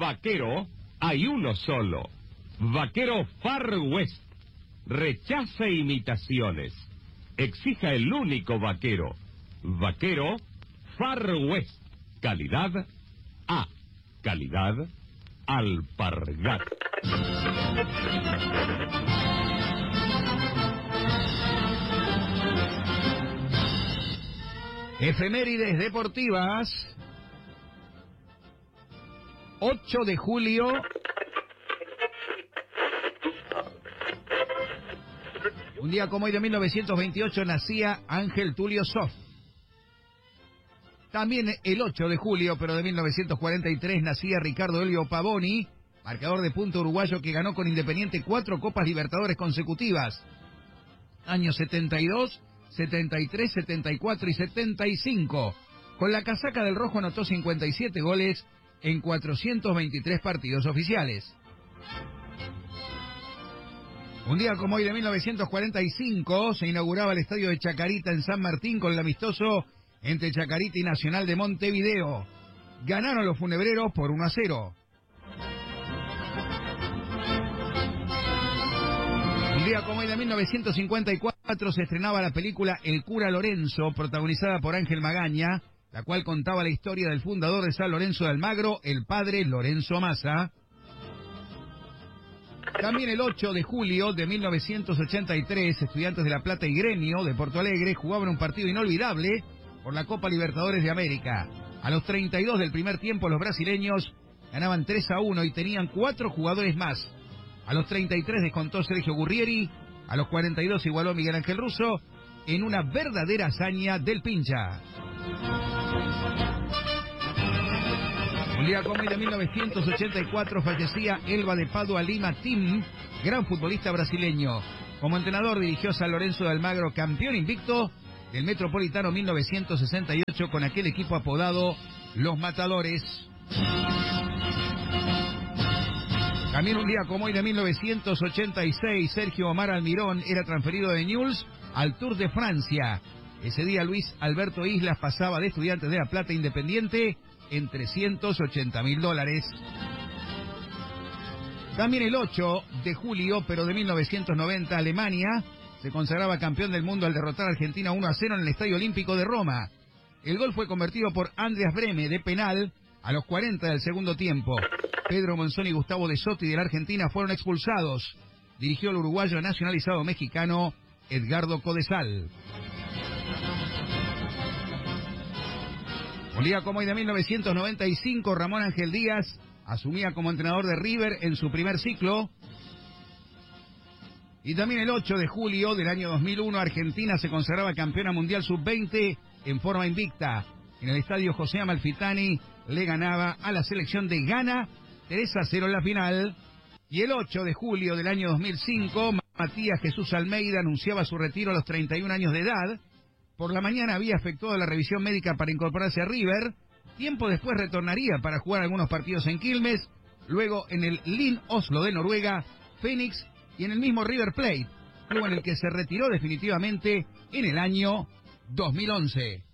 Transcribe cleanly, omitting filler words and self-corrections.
vaquero hay uno solo. Vaquero Far West. Rechaza imitaciones. Exija el único vaquero. Vaquero Far West. Calidad A. Calidad Alpargat. Efemérides deportivas. 8 de julio. Un día como hoy de 1928 nacía Ángel Tulio Zoff. También el 8 de julio, pero de 1943, nacía Ricardo Elio Pavoni, marcador de punta uruguayo que ganó con Independiente 4 Copas Libertadores consecutivas. Años 72, 73, 74 y 75. Con la casaca del rojo anotó 57 goles en 423 partidos oficiales. Un día como hoy de 1945 se inauguraba el estadio de Chacarita en San Martín con el amistoso entre Chacarita y Nacional de Montevideo. Ganaron los funebreros por 1-0. Un día como hoy de 1954 se estrenaba la película El cura Lorenzo, protagonizada por Ángel Magaña, la cual contaba la historia del fundador de San Lorenzo de Almagro, el padre Lorenzo Massa. También el 8 de julio de 1983, Estudiantes de La Plata y Gremio de Porto Alegre jugaban un partido inolvidable por la Copa Libertadores de América. A los 32 del primer tiempo los brasileños ganaban 3-1 y tenían 4 jugadores más. A los 33 descontó Sergio Gurrieri, a los 42 igualó Miguel Ángel Russo en una verdadera hazaña del Pincha. Un día como hoy de 1984 fallecía Elba de Padua Lima Tim, gran futbolista brasileño. Como entrenador dirigió San Lorenzo de Almagro, campeón invicto del Metropolitano 1968 con aquel equipo apodado Los Matadores. También un día como hoy de 1986, Sergio Omar Almirón era transferido de Newell's al Tour de Francia. Ese día Luis Alberto Islas pasaba de Estudiantes de La Plata Independiente en $380.000. También el 8 de julio, pero de 1990, Alemania se consagraba campeón del mundo al derrotar a Argentina 1-0 en el Estadio Olímpico de Roma. El gol fue convertido por Andreas Brehme de penal a los 40 del segundo tiempo. Pedro Monzón y Gustavo de Soto de la Argentina fueron expulsados. Dirigió el uruguayo nacionalizado mexicano Edgardo Codesal. Un día como hoy de 1995, Ramón Ángel Díaz asumía como entrenador de River en su primer ciclo. Y también el 8 de julio del año 2001, Argentina se consagraba campeona mundial sub-20 en forma invicta. En el estadio José Amalfitani le ganaba a la selección de Ghana 3-0 en la final. Y el 8 de julio del año 2005, Matías Jesús Almeida anunciaba su retiro a los 31 años de edad. Por la mañana había efectuado la revisión médica para incorporarse a River. Tiempo después retornaría para jugar algunos partidos en Quilmes, luego en el Lyn Oslo de Noruega, Phoenix y en el mismo River Plate, club en el que se retiró definitivamente en el año 2011.